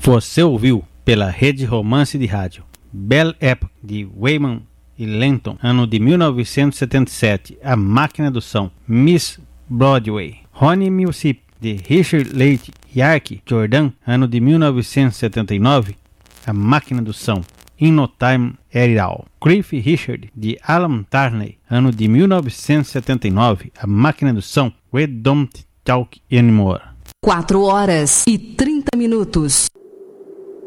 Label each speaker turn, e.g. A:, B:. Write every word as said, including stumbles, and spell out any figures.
A: Você ouviu pela Rede Romance de Rádio Belle Époque de Wyman e Lenton, ano de mil novecentos e setenta e sete, A Máquina do Som, Miss Broadway. Honey Mississippi de Richard Leigh Yark Jordan, ano de mil novecentos e setenta e nove, A Máquina do Som, In No Time At All. Cliff Richard de Alan Tarney, ano de mil novecentos e setenta e nove, A Máquina do Som, We Don't Talk Anymore.
B: quatro horas e trinta minutos.